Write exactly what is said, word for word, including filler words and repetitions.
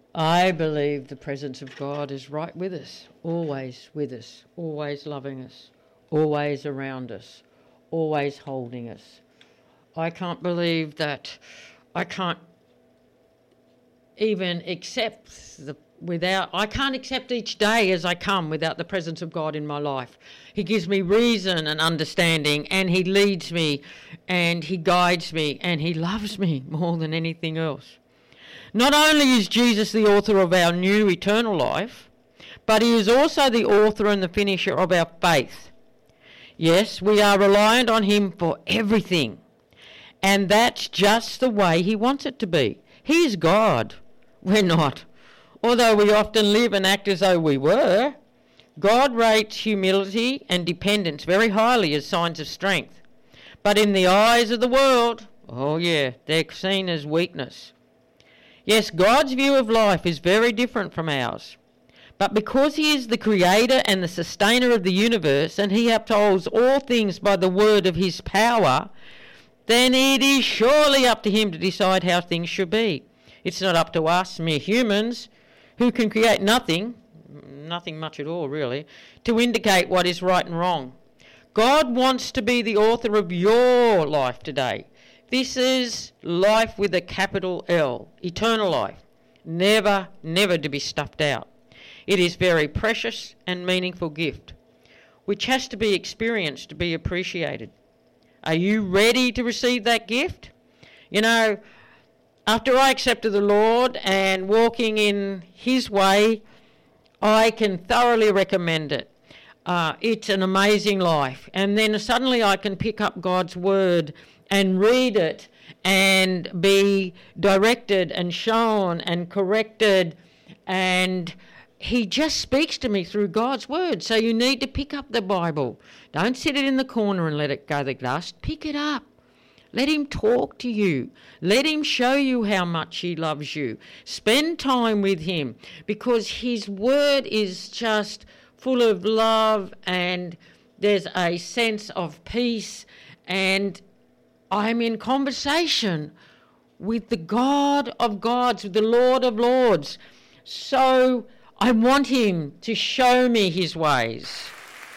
I believe the presence of God is right with us, always with us, always loving us, always around us, always holding us. I can't believe that I can't even accept the without I can't accept each day as I come without the presence of God in my life. He gives me reason and understanding, and he leads me and he guides me and he loves me more than anything else. Not only is Jesus the author of our new eternal life, but he is also the author and the finisher of our faith. Yes, we are reliant on him for everything, and that's just the way he wants it to be. He is God. We're not. Although we often live and act as though we were, God rates humility and dependence very highly as signs of strength. But in the eyes of the world, oh yeah, they're seen as weakness. Yes, God's view of life is very different from ours. But because he is the creator and the sustainer of the universe, and he upholds all things by the word of his power, then it is surely up to him to decide how things should be. It's not up to us, mere humans, who can create nothing, nothing much at all really, to indicate what is right and wrong. God wants to be the author of your life today. This is life with a capital L, eternal life, never, never to be stuffed out. It is very precious and meaningful gift, which has to be experienced to be appreciated. Are you ready to receive that gift? You know, after I accepted the Lord and walking in his way, I can thoroughly recommend it. Uh, it's an amazing life. And then suddenly I can pick up God's word and read it and be directed and shown and corrected, and he just speaks to me through God's word. So you need to pick up the Bible. Don't sit it in the corner and let it go the dust. Pick it up. Let him talk to you. Let him show you how much he loves you. Spend time with him, because his word is just full of love, and there's a sense of peace, and I'm in conversation with the God of gods, with the Lord of lords. So I want him to show me his ways.